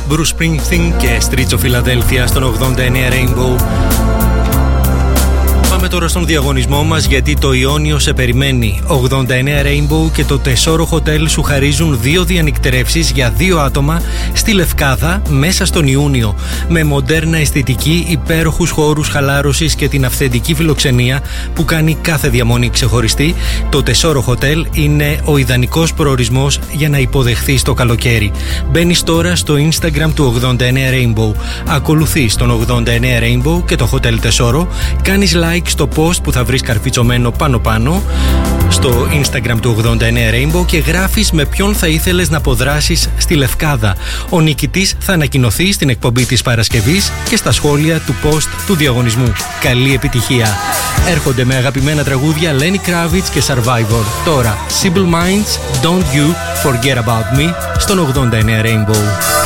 Bruce Springsteen και Streets of Philadelphia στον 89 Rainbow. Πάμε τώρα στον διαγωνισμό μας, γιατί το Ιόνιο σε περιμένει. 89 Rainbow και το Τεσόρο Hotel σου χαρίζουν 2 διανυκτερεύσεις για 2 άτομα στη Λευκάδα μέσα στον Ιούνιο. Με μοντέρνα αισθητική, υπέροχους χώρους χαλάρωσης και την αυθεντική φιλοξενία που κάνει κάθε διαμονή ξεχωριστή, το Τεσόρο Hotel είναι ο ιδανικός προορισμός για να υποδεχθείς το καλοκαίρι. Μπαίνεις τώρα στο Instagram του 89 Rainbow. Ακολουθείς τον 89 Rainbow και το Hotel Τεσόρο, κάνεις like στο post που θα βρεις καρφιτσωμένο πάνω στο Instagram του 89 Rainbow και γράφεις με ποιον θα ήθελες να αποδράσεις στη Λευκάδα. Ο νικητής θα ανακοινωθεί στην εκπομπή της Παρασκευής και στα σχόλια του post του διαγωνισμού. Καλή επιτυχία! Έρχονται με αγαπημένα τραγούδια Lenny Kravitz και Survivor. Τώρα Simple Minds, Don't You Forget About Me στον 89 Rainbow.